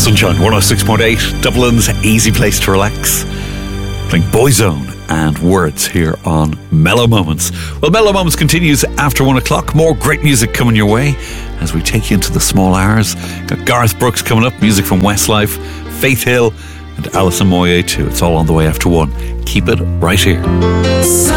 Sunshine 106.8, Dublin's easy place to relax. Playing Boyzone and Words here on Mellow Moments. Well, Mellow Moments continues after 1 o'clock. More great music coming your way as we take you into the small hours. Got Garth Brooks coming up, music from Westlife, Faith Hill, and Alison Moyet too. It's all on the way after 1. Keep it right here.